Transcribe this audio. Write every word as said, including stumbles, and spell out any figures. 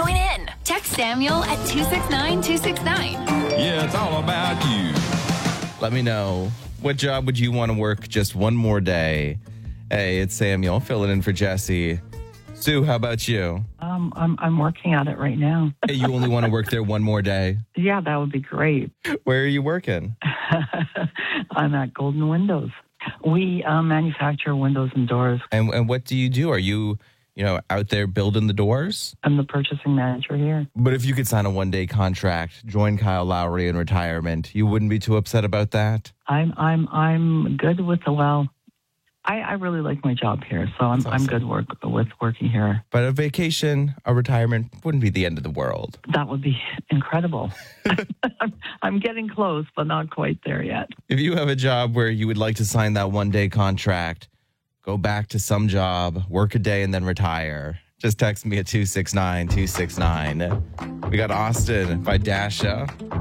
Join in. Text Samuel at two six nine two six nine. Yeah, it's all about you. Let me know, what job would you want to work just one more day? Hey, it's Samuel filling in for Jesse. Sue, how about you? Um, I'm I'm working at it right now. Hey, you only want to work there one more day? Yeah, that would be great. Where are you working? I'm at Golden Windows. We uh, manufacture windows and doors. And, and what do you do? Are you, you know, out there building the doors? I'm the purchasing manager here. But if you could sign a one-day contract, join Kyle Lowry in retirement, you wouldn't be too upset about that? I'm I'm I'm good with the well. I, I really like my job here, so I'm awesome. I'm good work with working here. But a vacation, a retirement wouldn't be the end of the world. That would be incredible. I'm, I'm getting close, but not quite there yet. If you have a job where you would like to sign that one-day contract, go back to some job, work a day, and then retire, just text me at two six nine two six nine. We got Austin by Dasha.